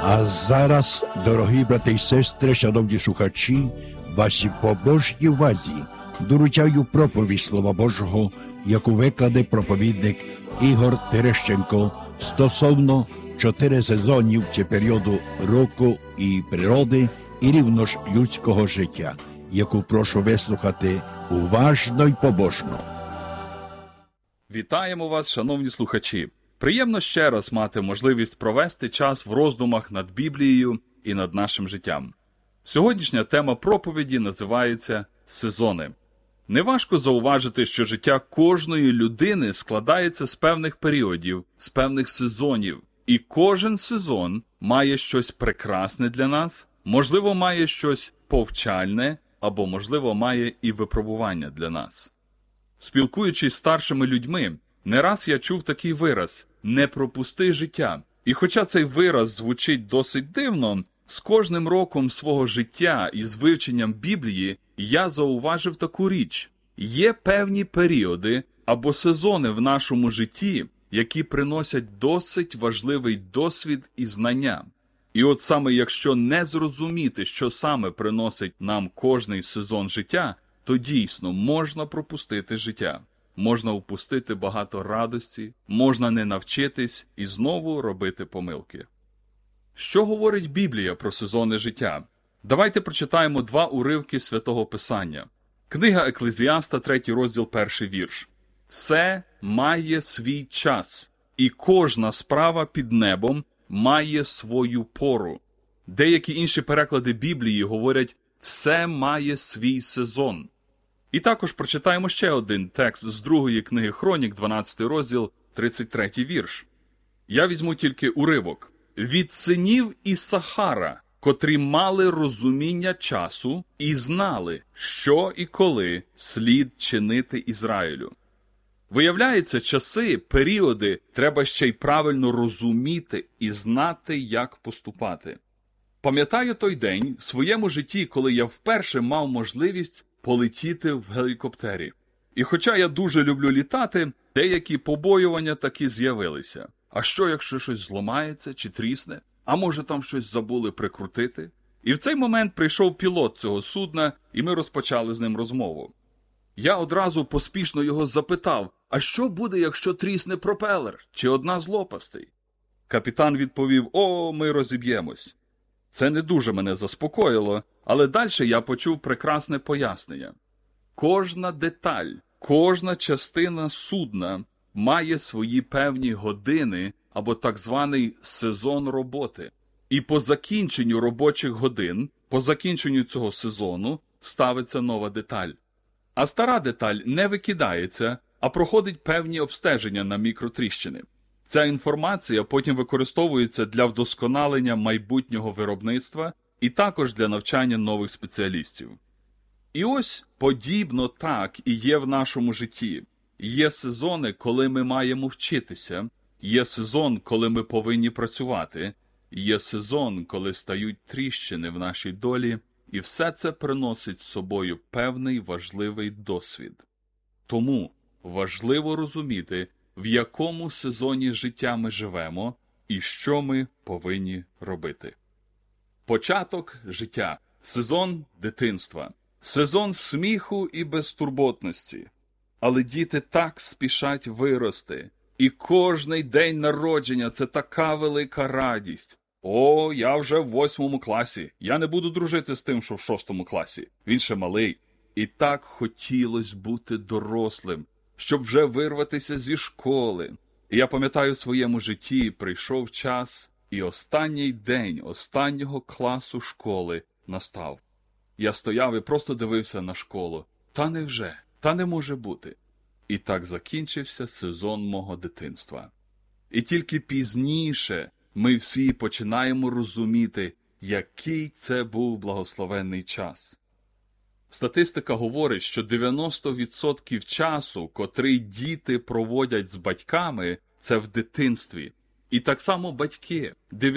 А зараз, дорогі брати й сестри, шановні слухачі, вашій побожній увазі доручаю проповідь Слова Божого, яку викладе проповідник Ігор Терещенко стосовно 4 сезонів чи періоду року і природи, і рівно ж людського життя, яку прошу вислухати уважно й побожно. Вітаємо вас, шановні слухачі! Приємно ще раз мати можливість провести час в роздумах над Біблією і над нашим життям. Сьогоднішня тема проповіді називається «Сезони». Неважко зауважити, що життя кожної людини складається з певних періодів, з певних сезонів. І кожен сезон має щось прекрасне для нас, можливо, має щось повчальне, або, можливо, має і випробування для нас. Спілкуючись з старшими людьми, не раз я чув такий вираз «не пропусти життя». І хоча цей вираз звучить досить дивно, з кожним роком свого життя і з вивченням Біблії я зауважив таку річ. Є певні періоди або сезони в нашому житті, які приносять досить важливий досвід і знання. І от саме якщо не зрозуміти, що саме приносить нам кожний сезон життя, то дійсно можна пропустити життя. Можна упустити багато радості, можна не навчитись і знову робити помилки. Що говорить Біблія про сезони життя? Давайте прочитаємо 2 уривки Святого Писання. Книга Еклезіаста, 3 розділ, 1 вірш. «Все має свій час, і кожна справа під небом має свою пору». Деякі інші переклади Біблії говорять «все має свій сезон». І також прочитаємо ще один текст з 2 книги Хронік, 12 розділ, 33 вірш. Я візьму тільки уривок. «Від синів Ісахара, котрі мали розуміння часу і знали, що і коли слід чинити Ізраїлю». Виявляється, часи, періоди треба ще й правильно розуміти і знати, як поступати. Пам'ятаю той день в своєму житті, коли я вперше мав можливість полетіти в гелікоптері. І хоча я дуже люблю літати, деякі побоювання таки з'явилися. А що, якщо щось зламається чи трісне? А може там щось забули прикрутити? І в цей момент прийшов пілот цього судна, і ми розпочали з ним розмову. Я одразу поспішно його запитав, а що буде, якщо трісне пропелер, чи одна з лопастей? Капітан відповів, ми розіб'ємось. Це не дуже мене заспокоїло, але далі я почув прекрасне пояснення. Кожна деталь, кожна частина судна має свої певні години або так званий сезон роботи. І по закінченню робочих годин, по закінченню цього сезону, ставиться нова деталь. А стара деталь не викидається, а проходить певні обстеження на мікротріщини. Ця інформація потім використовується для вдосконалення майбутнього виробництва і також для навчання нових спеціалістів. І ось подібно так і є в нашому житті. Є сезони, коли ми маємо вчитися, є сезон, коли ми повинні працювати, є сезон, коли стають тріщини в нашій долі, і все це приносить з собою певний важливий досвід. Тому важливо розуміти, в якому сезоні життя ми живемо і що ми повинні робити. Початок життя, сезон дитинства, сезон сміху і безтурботності. Але діти так спішать вирости, і кожний день народження – це така велика радість. Я вже в 8 класі, я не буду дружити з тим, що в 6 класі, він ще малий. І так хотілося бути дорослим, щоб вже вирватися зі школи. І я пам'ятаю, в своєму житті прийшов час, і останній день останнього класу школи настав. Я стояв і просто дивився на школу. Та невже? Та не може бути. І так закінчився сезон мого дитинства. І тільки пізніше ми всі починаємо розуміти, який це був благословенний час. Статистика говорить, що 90% часу, котрий діти проводять з батьками, це в дитинстві. І так само батьки.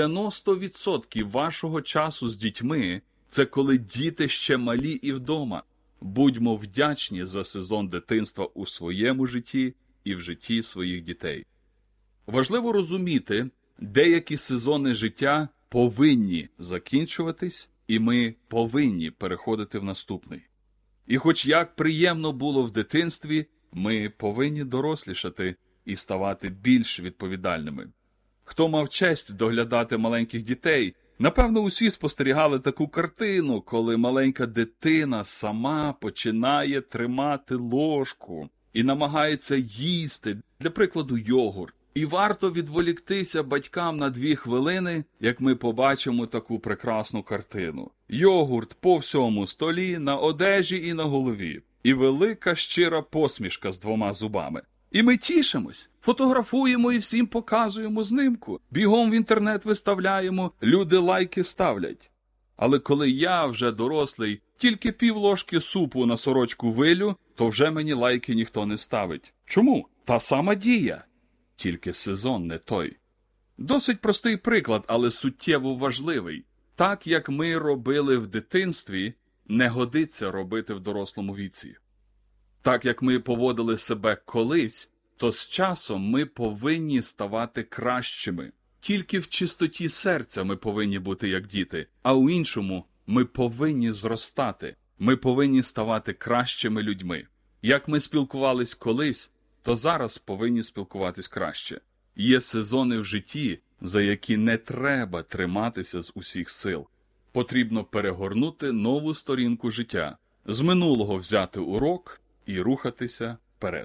90% вашого часу з дітьми – це коли діти ще малі і вдома. Будьмо вдячні за сезон дитинства у своєму житті і в житті своїх дітей. Важливо розуміти, деякі сезони життя повинні закінчуватись, і ми повинні переходити в наступний. І хоч як приємно було в дитинстві, ми повинні дорослішати і ставати більш відповідальними. Хто мав честь доглядати маленьких дітей, напевно, усі спостерігали таку картину, коли маленька дитина сама починає тримати ложку і намагається їсти, для прикладу, йогурт. І варто відволіктися батькам на 2 хвилини, як ми побачимо таку прекрасну картину. Йогурт по всьому столі, на одежі і на голові. І велика щира посмішка з 2 зубами. І ми тішимось, фотографуємо і всім показуємо знимку. Бігом в інтернет виставляємо, люди лайки ставлять. Але коли я, вже дорослий, тільки півложки супу на сорочку вилю, то вже мені лайки ніхто не ставить. Чому? Та сама дія. Тільки сезон не той. Досить простий приклад, але суттєво важливий. Так, як ми робили в дитинстві, не годиться робити в дорослому віці. Так, як ми поводили себе колись, то з часом ми повинні ставати кращими. Тільки в чистоті серця ми повинні бути як діти, а у іншому ми повинні зростати. Ми повинні ставати кращими людьми. Як ми спілкувались колись, то зараз повинні спілкуватись краще. Є сезони в житті, за які не треба триматися з усіх сил. Потрібно перегорнути нову сторінку життя, з минулого взяти урок і рухатися вперед.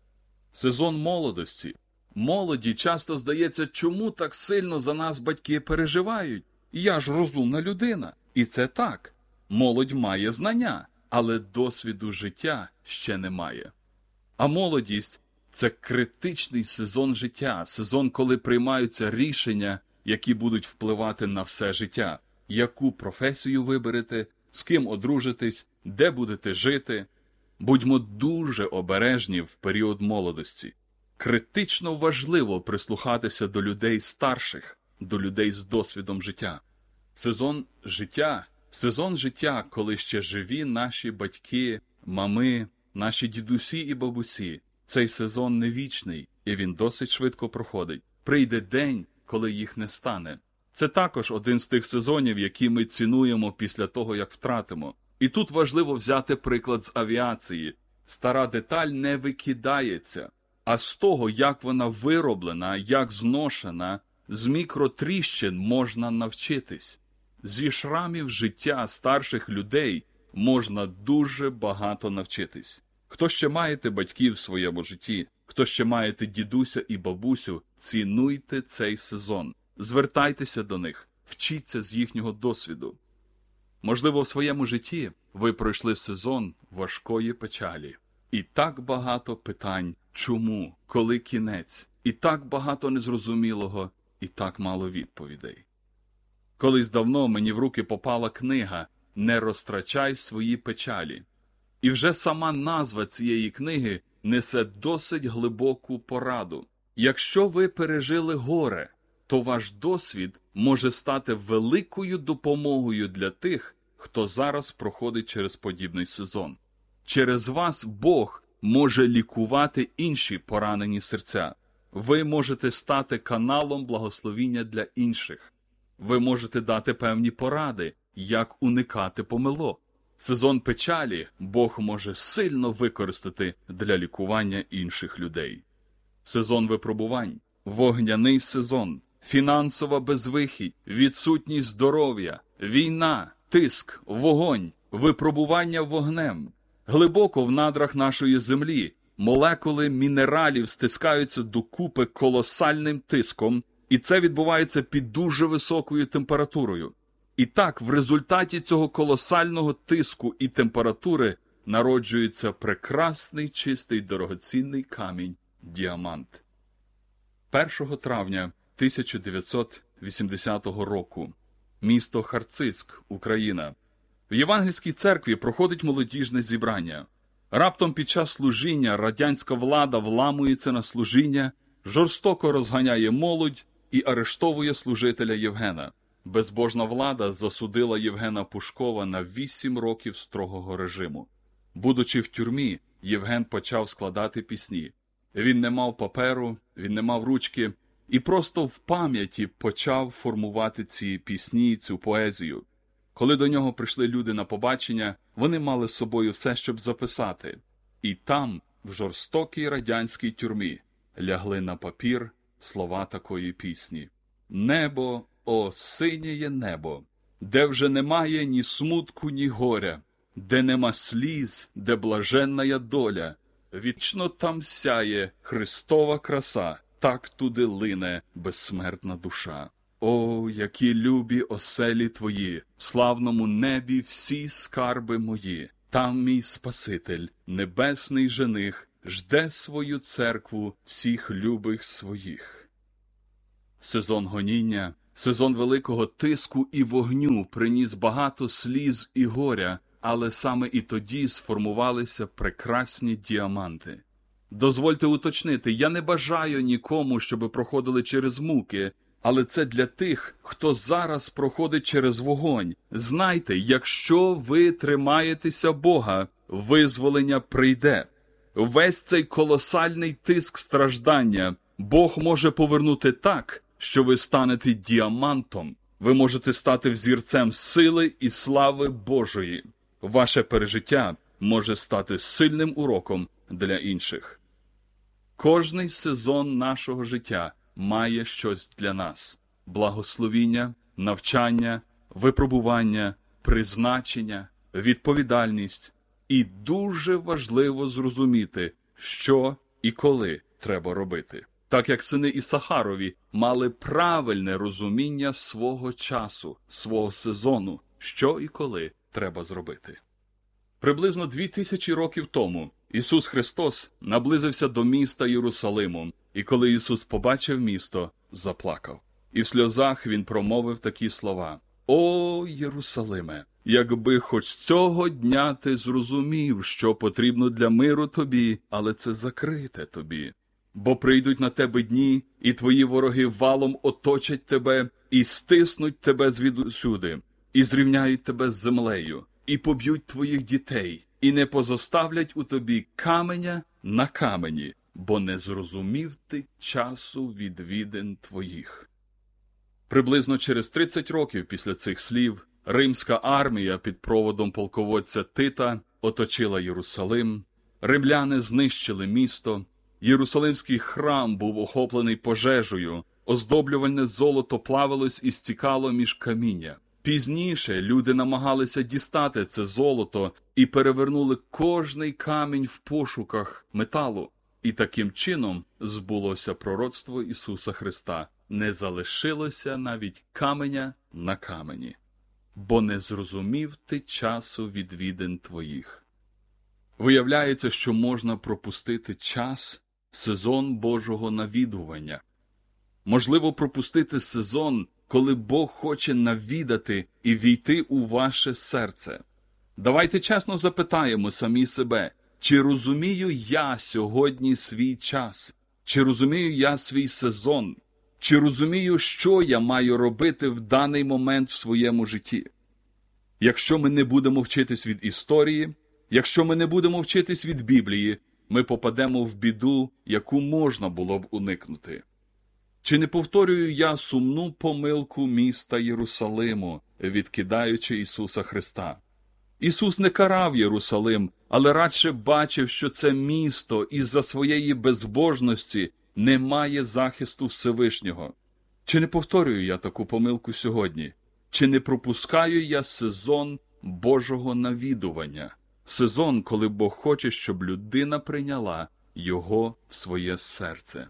Сезон молодості. Молоді часто здається, чому так сильно за нас батьки переживають? Я ж розумна людина. І це так. Молодь має знання, але досвіду життя ще немає. А молодість – це критичний сезон життя, сезон, коли приймаються рішення, які будуть впливати на все життя. Яку професію виберете, з ким одружитесь, де будете жити. Будьмо дуже обережні в період молодості. Критично важливо прислухатися до людей старших, до людей з досвідом життя. Сезон життя, коли ще живі наші батьки, мами, наші дідусі і бабусі. Цей сезон не вічний, і він досить швидко проходить. Прийде день, коли їх не стане. Це також один з тих сезонів, які ми цінуємо після того, як втратимо. І тут важливо взяти приклад з авіації. Стара деталь не викидається, а з того, як вона вироблена, як зношена, з мікротріщин можна навчитись. Зі шрамів життя старших людей можна дуже багато навчитись. Хто ще маєте батьків в своєму житті, хто ще маєте дідуся і бабусю, цінуйте цей сезон. Звертайтеся до них, вчіться з їхнього досвіду. Можливо, в своєму житті ви пройшли сезон важкої печалі. І так багато питань, чому, коли кінець, і так багато незрозумілого, і так мало відповідей. Колись давно мені в руки попала книга «Не розтрачай свої печалі». І вже сама назва цієї книги несе досить глибоку пораду. Якщо ви пережили горе, то ваш досвід може стати великою допомогою для тих, хто зараз проходить через подібний сезон. Через вас Бог може лікувати інші поранені серця. Ви можете стати каналом благословіння для інших. Ви можете дати певні поради, як уникати помилок. Сезон печалі Бог може сильно використати для лікування інших людей. Сезон випробувань, вогняний сезон, фінансова безвихідь, відсутність здоров'я, війна, тиск, вогонь, випробування вогнем. Глибоко в надрах нашої землі молекули мінералів стискаються докупи колосальним тиском, і це відбувається під дуже високою температурою. І так, в результаті цього колосального тиску і температури народжується прекрасний, чистий, дорогоцінний камінь – діамант. 1 травня 1980 року. Місто Харцизьк, Україна. В Євангельській церкві проходить молодіжне зібрання. Раптом під час служіння радянська влада вламується на служіння, жорстоко розганяє молодь і арештовує служителя Євгена. Безбожна влада засудила Євгена Пушкова на 8 років строгого режиму. Будучи в тюрмі, Євген почав складати пісні. Він не мав паперу, він не мав ручки, і просто в пам'яті почав формувати ці пісні, цю поезію. Коли до нього прийшли люди на побачення, вони мали з собою все, щоб записати. І там, в жорстокій радянській тюрмі, лягли на папір слова такої пісні. «Небо, о, синєє небо, де вже немає ні смутку, ні горя, де нема сліз, де блаженная доля, вічно там сяє Христова краса, так туди лине безсмертна душа. О, які любі оселі твої, в славному небі всі скарби мої, там мій Спаситель, небесний жених, жде свою церкву всіх любих своїх». Сезон гоніння, сезон великого тиску і вогню приніс багато сліз і горя, але саме і тоді сформувалися прекрасні діаманти. Дозвольте уточнити, я не бажаю нікому, щоб проходили через муки, але це для тих, хто зараз проходить через вогонь. Знайте, якщо ви тримаєтеся Бога, визволення прийде. Весь цей колосальний тиск страждання Бог може повернути так, що ви станете діамантом. Ви можете стати взірцем сили і слави Божої. Ваше пережиття може стати сильним уроком для інших. Кожний сезон нашого життя має щось для нас. Благословіння, навчання, випробування, призначення, відповідальність. І дуже важливо зрозуміти, що і коли треба робити. Так як сини Ісахарові мали правильне розуміння свого часу, свого сезону, що і коли треба зробити. Приблизно 2000 років тому Ісус Христос наблизився до міста Єрусалиму, і коли Ісус побачив місто, заплакав. І в сльозах Він промовив такі слова: «О, Єрусалиме, якби хоч цього дня ти зрозумів, що потрібно для миру тобі, але це закрите тобі. Бо прийдуть на тебе дні, і твої вороги валом оточать тебе, і стиснуть тебе звідусюди, і зрівняють тебе з землею, і поб'ють твоїх дітей, і не позоставлять у тобі каменя на камені, бо не зрозумів ти часу відвідин твоїх». Приблизно через 30 років після цих слів римська армія під проводом полководця Тита оточила Єрусалим, римляни знищили місто, Єрусалимський храм був охоплений пожежею, оздоблювальне золото плавилось і стікало між каміння. Пізніше люди намагалися дістати це золото і перевернули кожний камінь в пошуках металу. І таким чином збулося пророцтво Ісуса Христа. Не залишилося навіть каменя на камені, бо не зрозумів ти часу відвідин твоїх. Виявляється, що можна пропустити час, сезон Божого навідування. Можливо пропустити сезон, коли Бог хоче навідати і війти у ваше серце. Давайте чесно запитаємо самі себе, чи розумію я сьогодні свій час? Чи розумію я свій сезон? Чи розумію, що я маю робити в даний момент в своєму житті? Якщо ми не будемо вчитись від історії, якщо ми не будемо вчитись від Біблії, ми попадемо в біду, яку можна було б уникнути. Чи не повторюю я сумну помилку міста Єрусалиму, відкидаючи Ісуса Христа? Ісус не карав Єрусалим, але радше бачив, що це місто із-за своєї безбожності не має захисту Всевишнього. Чи не повторюю я таку помилку сьогодні? Чи не пропускаю я сезон Божого навідування? Сезон, коли Бог хоче, щоб людина прийняла Його в своє серце.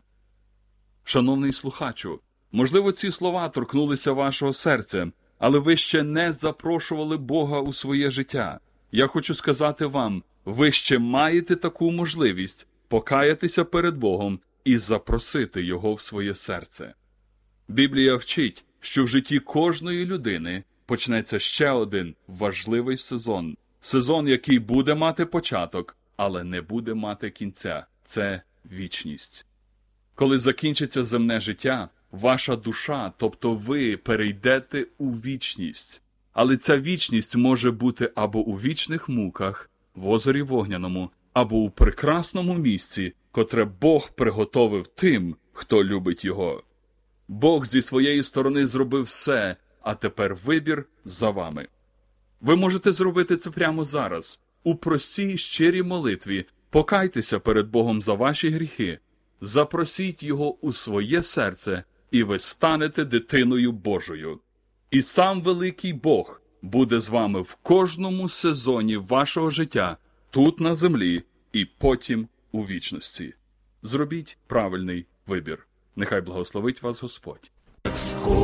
Шановний слухачу, можливо, ці слова торкнулися вашого серця, але ви ще не запрошували Бога у своє життя. Я хочу сказати вам, ви ще маєте таку можливість покаятися перед Богом і запросити Його в своє серце. Біблія вчить, що в житті кожної людини почнеться ще один важливий сезон. Сезон, який буде мати початок, але не буде мати кінця. Це вічність. Коли закінчиться земне життя, ваша душа, тобто ви, перейдете у вічність. Але ця вічність може бути або у вічних муках, в озері Вогняному, або у прекрасному місці, котре Бог приготовив тим, хто любить Його. Бог зі своєї сторони зробив все, а тепер вибір за вами. Ви можете зробити це прямо зараз. У простій, щирій молитві покайтеся перед Богом за ваші гріхи, запросіть Його у своє серце, і ви станете дитиною Божою. І сам великий Бог буде з вами в кожному сезоні вашого життя, тут на землі і потім у вічності. Зробіть правильний вибір. Нехай благословить вас Господь.